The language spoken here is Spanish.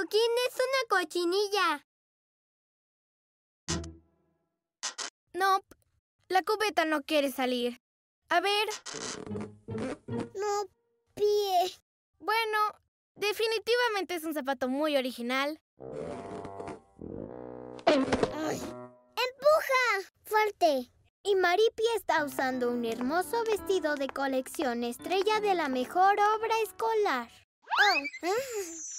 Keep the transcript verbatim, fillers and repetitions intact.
Coquín es una cochinilla. No, la cubeta no quiere salir. A ver. No, pie. Bueno, definitivamente es un zapato muy original. Ay. ¡Empuja! ¡Fuerte! Y Maripi está usando un hermoso vestido de colección estrella de la mejor obra escolar. Oh. Ah.